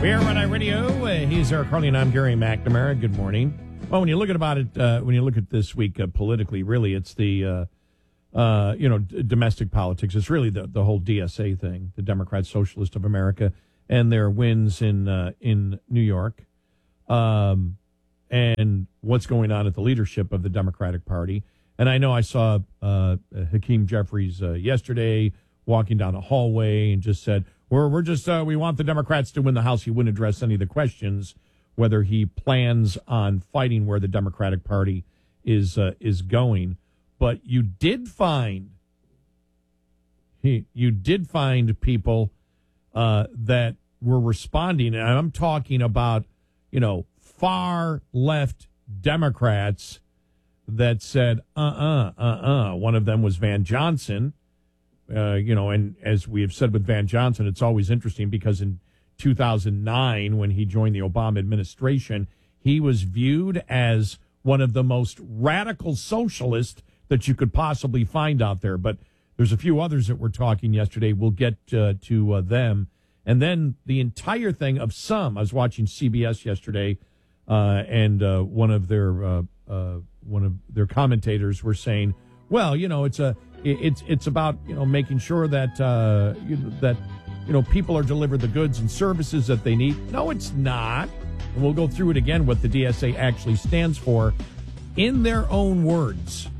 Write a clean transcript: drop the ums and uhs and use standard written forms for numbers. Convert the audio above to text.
We are on Radio. He's Eric Harley, and I'm Gary McNamara. Good morning. Well, when you look at this week politically, really, it's the domestic politics. It's really the whole DSA thing, the Democrat Socialist of America, and their wins in New York, and what's going on at the leadership of the Democratic Party. And I know I saw Hakeem Jeffries yesterday walking down a hallway and just said, we want the Democrats to win the House. He wouldn't address any of the questions, whether he plans on fighting where the Democratic Party is going. But you did find people that were responding, and I'm talking about, far left Democrats that said, One of them was Van Johnson. And as we have said with Van Johnson, it's always interesting because in 2009, when he joined the Obama administration, he was viewed as one of the most radical socialists that you could possibly find out there. But there's a few others that were talking yesterday. We'll get to them. And then the entire thing of I was watching CBS yesterday, and one of their commentators were saying, well, it's about making sure that people are delivered the goods and services that they need. No, it's not. And we'll go through it again, what the DSA actually stands for. In their own words,